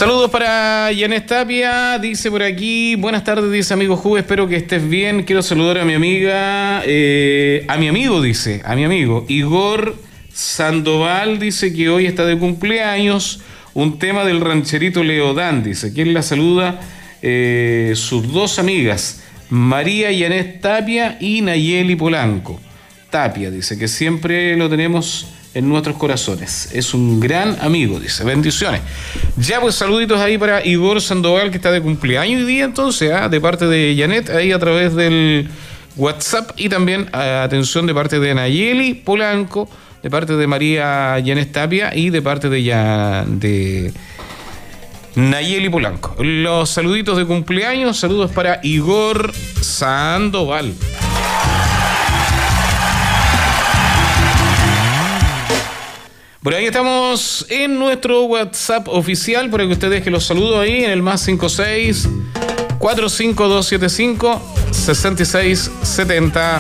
Saludos para Janet Tapia, dice por aquí, buenas tardes, dice amigo Juve, espero que estés bien, quiero saludar a mi amiga, a mi amigo, Igor Sandoval, dice que hoy está de cumpleaños, un tema del rancherito Leodán, dice, quien la saluda, sus dos amigas, María Janet Tapia y Nayeli Polanco. Tapia, dice, que siempre lo tenemos en nuestros corazones. Es un gran amigo, dice. Bendiciones. Ya, pues, saluditos ahí para Igor Sandoval, que está de cumpleaños hoy día, entonces, de parte de Janet, ahí a través del WhatsApp, y también, atención, de parte de Nayeli Polanco, de parte de María Janet Tapia y de parte de Nayeli Polanco. Los saluditos de cumpleaños, saludos para Igor Sandoval. Por ahí estamos en nuestro WhatsApp oficial para que usted deje los saludos ahí en el más 56 45275 6670.